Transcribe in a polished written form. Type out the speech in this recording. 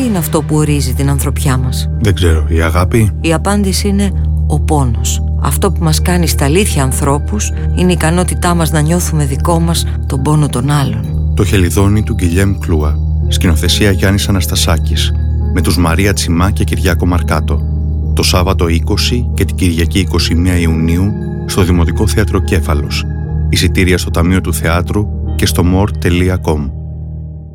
Τι είναι αυτό που ορίζει την ανθρωπιά μας? Δεν ξέρω, η αγάπη? Η απάντηση είναι ο πόνος. Αυτό που μας κάνει στα αλήθεια ανθρώπους είναι η ικανότητά μας να νιώθουμε δικό μας τον πόνο των άλλων. Το Χελιδόνι του Γκυλιέμ Κλούα. Σκηνοθεσία Γιάννης Αναστασάκης. Με τους Μαρία Τσιμά και Κυριάκο Μαρκάτο. Το Σάββατο 20 και την Κυριακή 21 Ιουνίου στο Δημοτικό Θέατρο Κέφαλος. Εισιτήρια στο Ταμείο του Θεάτρου και στο more.com.